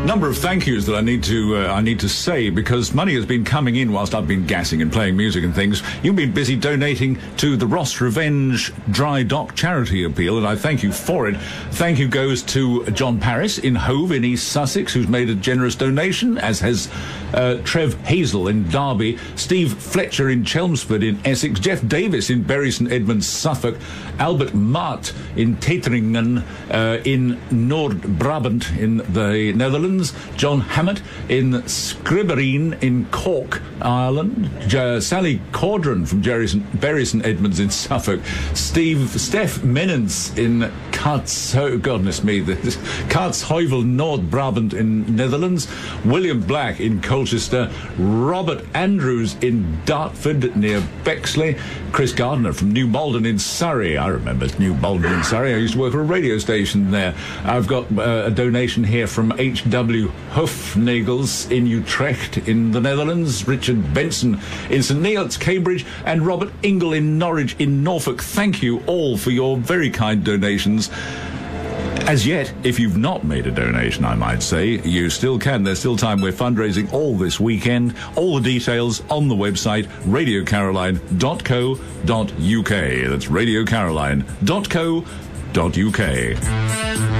Number of thank yous that I need to say, because money has been coming in whilst I've been gassing and playing music and things. You've been busy donating to the Ross Revenge Dry Dock charity appeal, and I thank you for it. Thank you goes to John Paris in Hove in East Sussex, who's made a generous donation, as has Trev Hazel in Derby, Steve Fletcher in Chelmsford in Essex, Jeff Davis in Bury St Edmunds, Suffolk, Albert Maat in Teteringen in Noord-Brabant in the Netherlands, John Hammett in Scribbereen in Cork, Ireland, Sally Caudron from Bury St Edmunds in Suffolk, Steph Menens in Kaatsheuvel, Noord-Brabant in Netherlands, William Black in Colchester, Robert Andrews in Dartford near Bexley, Chris Gardner from New Malden in Surrey. I remember New Malden in Surrey. I used to work for a radio station there. I've got a donation here from H.W. Hufnagels in Utrecht in the Netherlands, Richard Benson in St Neots, Cambridge, and Robert Ingle in Norwich in Norfolk. Thank you all for your very kind donations. As yet, if you've not made a donation, I might say, you still can. There's still time. We're fundraising all this weekend. All the details on the website, radiocaroline.co.uk. That's radiocaroline.co.uk.